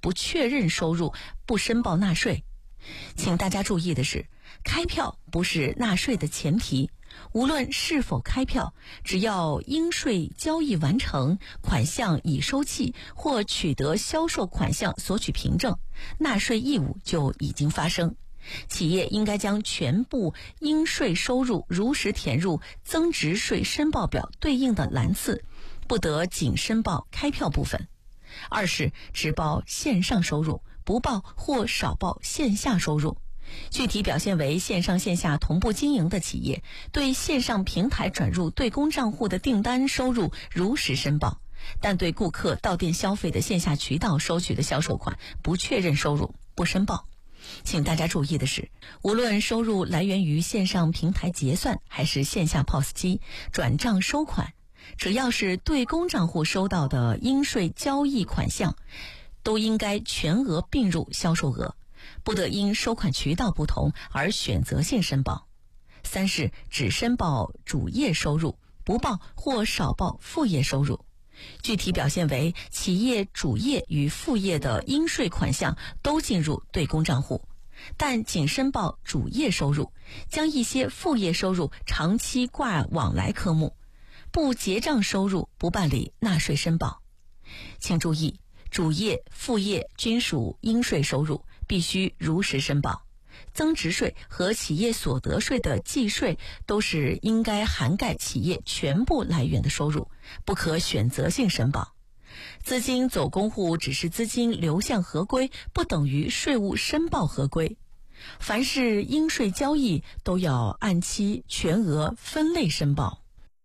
不确认收入，不申报纳税。请大家注意的是，开票不是纳税的前提，无论是否开票，只要应税交易完成，款项已收讫或取得销售款项索取凭证，纳税义务就已经发生。企业应该将全部应税收入如实填入增值税申报表对应的栏次，不得仅申报开票部分。二是只报线上收入，不报或少报线下收入。具体表现为线上线下同步经营的企业，对线上平台转入对公账户的订单收入如实申报，但对顾客到店消费的线下渠道收取的销售款不确认收入，不申报。请大家注意的是，无论收入来源于线上平台结算还是线下 POS 机转账收款，只要是对公账户收到的应税交易款项，都应该全额并入销售额，不得因收款渠道不同而选择性申报。三是只申报主业收入，不报或少报副业收入。具体表现为企业主业与副业的应税款项都进入对公账户，但仅申报主业收入，将一些副业收入长期挂往来科目，不结账收入不办理纳税申报。请注意，主业、副业均属应税收入，必须如实申报。增值税和企业所得税的计税都是应该涵盖企业全部来源的收入，不可选择性申报。资金走公户只是资金流向合规，不等于税务申报合规。凡是应税交易都要按期全额分类申报。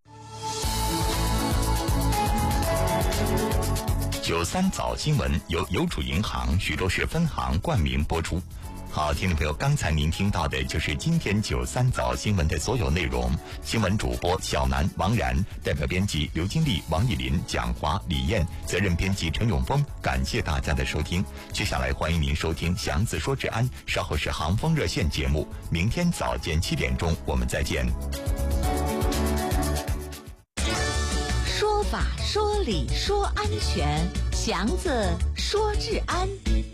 93早新闻由邮储银行徐州市分行冠名播出。好，听众朋友，刚才您听到的就是今天93早新闻的所有内容。新闻主播小南、王然，代表编辑刘金丽、王以林、蒋华、李艳，责任编辑陈永峰。感谢大家的收听。接下来欢迎您收听祥子说治安，稍后是航风热线节目。明天早间7点钟我们再见。 说法说理说安全，祥子说治安。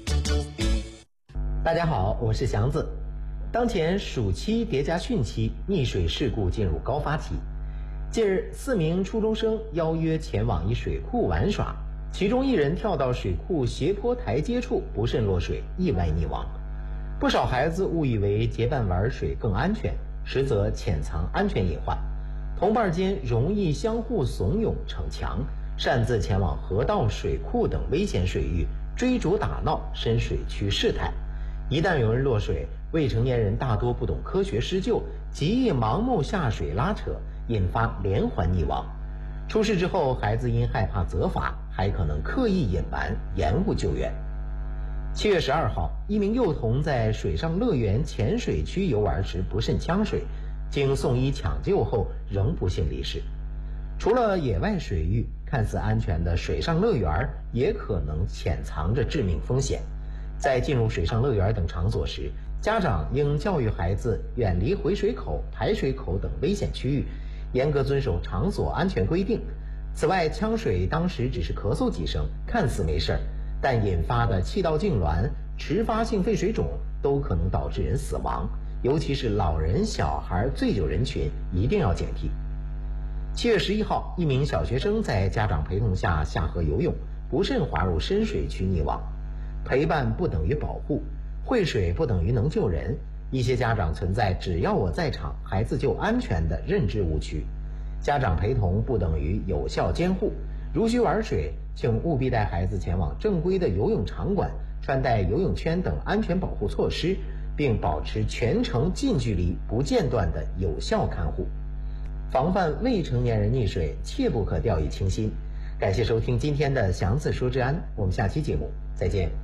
大家好，我是祥子。当前暑期叠加汛期，溺水事故进入高发期。近日，4名初中生邀约前往一水库玩耍，其中1人跳到水库斜坡台阶处不慎落水，意外溺亡。不少孩子误以为结伴玩水更安全，实则潜藏安全隐患。同伴间容易相互怂恿逞强，擅自前往河道、水库等危险水域追逐打闹，深水区试探。一旦有人落水，未成年人大多不懂科学施救，极易盲目下水拉扯，引发连环溺亡。出事之后，孩子因害怕责罚，还可能刻意隐瞒，延误救援。7月12号，一名幼童在水上乐园浅水区游玩时不慎呛水，经送医抢救后仍不幸离世。除了野外水域，看似安全的水上乐园也可能潜藏着致命风险。在进入水上乐园等场所时，家长应教育孩子远离回水口、排水口等危险区域，严格遵守场所安全规定。此外，呛水当时只是咳嗽几声，看似没事，但引发的气道痉挛、迟发性肺水肿都可能导致人死亡，尤其是老人、小孩、醉酒人群一定要警惕。7月11号，一名小学生在家长陪同下下河游泳，不慎滑入深水区溺亡。陪伴不等于保护，会水不等于能救人。一些家长存在只要我在场，孩子就安全的认知误区。家长陪同不等于有效监护。如需玩水，请务必带孩子前往正规的游泳场馆，穿戴游泳圈等安全保护措施，并保持全程近距离不间断的有效看护。防范未成年人溺水，切不可掉以轻心。感谢收听今天的祥子说治安，我们下期节目再见。